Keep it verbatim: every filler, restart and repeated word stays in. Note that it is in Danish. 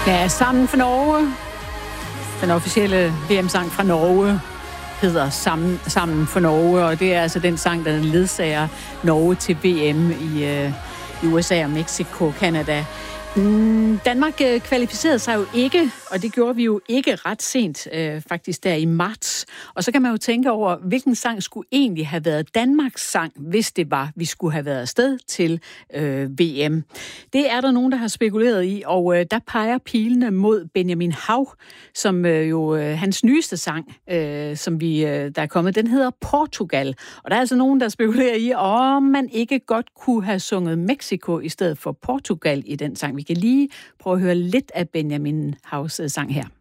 Ja, Sammen for Norge. Den officielle V M-sang fra Norge hedder Sammen, Sammen for Norge, og det er altså den sang, der ledsager Norge til V M i, øh, i U S A og Mexico, Canada. Mm, Danmark øh, kvalificerede sig jo ikke, og det gjorde vi jo ikke ret sent, øh, faktisk der i marts. Og så kan man jo tænke over, hvilken sang skulle egentlig have været Danmarks sang, hvis det var, vi skulle have været afsted til øh, V M. Det er der nogen, der har spekuleret i, og øh, der peger pilene mod Benjamin Hav, som øh, jo øh, hans nyeste sang, øh, som vi øh, der er kommet, den hedder Portugal. Og der er altså nogen, der spekulerer i, om man ikke godt kunne have sunget Mexico i stedet for Portugal i den sang. Vi kan lige prøve at høre lidt af Benjamin Havs sang her.